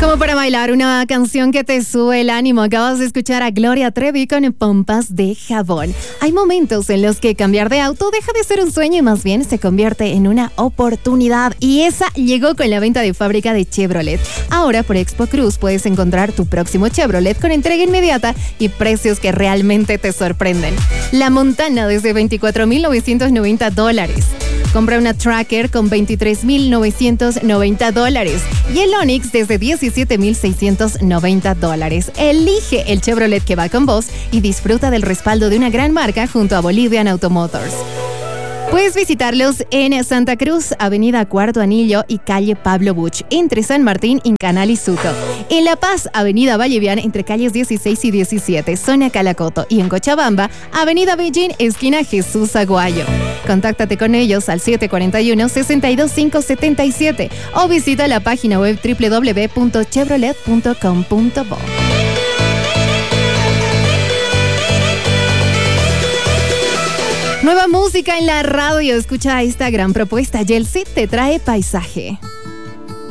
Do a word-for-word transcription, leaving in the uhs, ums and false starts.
Como para bailar una canción que te sube el ánimo, acabas de escuchar a Gloria Trevi con Pompas de Jabón. Hay momentos en los que cambiar de auto deja de ser un sueño y más bien se convierte en una oportunidad. Y esa llegó con la venta de fábrica de Chevrolet. Ahora por Expo Cruz puedes encontrar tu próximo Chevrolet con entrega inmediata y precios que realmente te sorprenden. La Montana desde veinticuatro mil novecientos noventa dólares. Compra una Tracker con veintitrés mil novecientos noventa dólares y el Onix desde diecisiete mil seiscientos noventa dólares. Elige el Chevrolet que va con vos y disfruta del respaldo de una gran marca junto a Bolivian Automotors. Puedes visitarlos en Santa Cruz, Avenida Cuarto Anillo y calle Pablo Buch, entre San Martín y Canal y Suto. En La Paz, Avenida Vallevian, entre calles dieciséis y diecisiete, zona Calacoto. Y en Cochabamba, Avenida Beijing, esquina Jesús Aguayo. Contáctate con ellos al siete cuatro uno, seis dos cinco siete siete o visita la página web doble u doble u doble u punto chevrolet punto com punto bo. Nueva música en la radio. Escucha esta gran propuesta. Yeltsin te trae Paisaje.